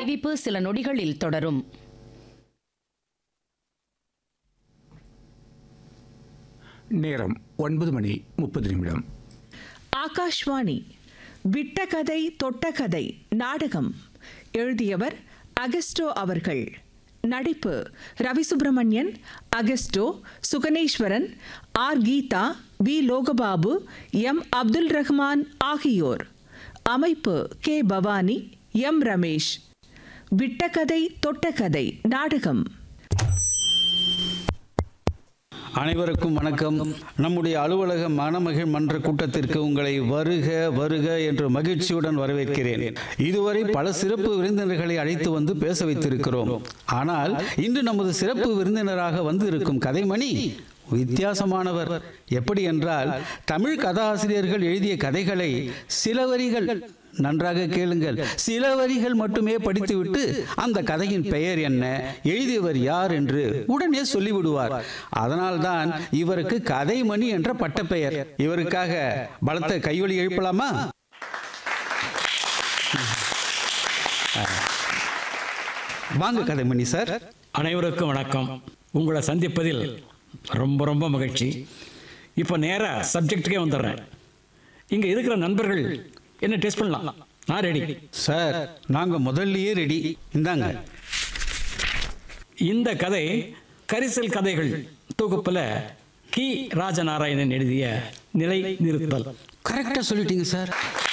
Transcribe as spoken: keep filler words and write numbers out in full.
அறிவிப்பு சில நொடிகளில் தொடரும். நேரம் ஒன்பது மணி முப்பது நிமிடம். ஆகாஷ்வாணி. விட்ட கதை தொட்ட கதை நாடகம். எழுதியவர் அகஸ்டோ அவர்கள். நடிப்பு Ravi Subramanian, Augusto, Suganeswaran, R Geetha, we Logababu, M Abdul Rahman ஆகியோர். அமைப்பு கே பவானி, எம் ரமேஷ். விட்ட கதை தொட்ட கதை நாடகம். அனைவருக்கும் வணக்கம். நம்முடைய அலுவலக மணமகிழ் மன்ற கூட்டத்திற்கு உங்களை வருக வருக என்று மகிழ்ச்சியுடன் வரவேற்கிறேன். இதுவரை பல சிறப்பு விருந்தினர்களை அழைத்து வந்து பேச வைத்திருக்கிறோம். ஆனால் இன்று நமது சிறப்பு விருந்தினராக வந்து இருக்கும் கதைமணி வித்தியாசமானவர். எப்படி என்றால், தமிழ் கதாசிரியர்கள் எழுதிய கதைகளை சில வரிகள், நன்றாக கேளுங்கள், சில வரிகள் மட்டுமே படித்துவிட்டு அந்த கதையின் பெயர் என்ன, எழுதியவர் யார் என்று உடனே சொல்லிவிடுவார். அதனால்தான் இவருக்கு கதைமணி என்ற பட்டப்பெயர். இவருக்காக பலத்த கையொலி எழுப்பலாமா? வாங்க கதைமணி சார். அனைவருக்கும் வணக்கம். உங்களை சந்திப்பதில் ரொம்ப ரொம்ப மகிழ்ச்சி. இப்போ நேராக சப்ஜெக்டுக்கே வந்துடுறேன். இங்கே இருக்கிற நண்பர்கள் என்ன டெஸ்ட் பண்ணலாம்? நான் ரெடி சார். நாங்கள் முதல்லயே ரெடி. இந்தாங்க. இந்த கதை கரிசல் கதைகள் தொகுப்பில் கி ராஜநாராயணன் எழுதிய நிலை நிறுத்தல். கரெக்டாக சொல்லிட்டீங்க சார்.